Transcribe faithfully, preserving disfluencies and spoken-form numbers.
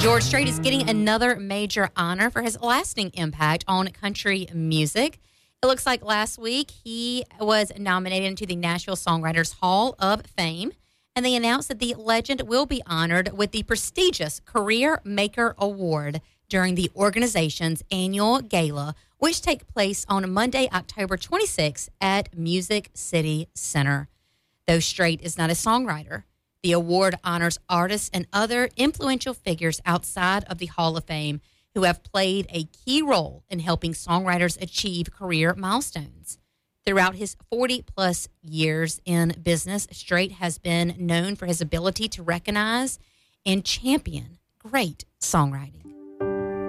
George Strait is getting another major honor for his lasting impact on country music. It looks like last week he was nominated into the Nashville Songwriters Hall of Fame, and they announced that the legend will be honored with the prestigious Career Maker Award during the organization's annual gala, which takes place on Monday, October twenty-sixth at Music City Center. Though Strait is not a songwriter, the award honors artists and other influential figures outside of the Hall of Fame who have played a key role in helping songwriters achieve career milestones. Throughout his forty-plus years in business, Strait has been known for his ability to recognize and champion great songwriting.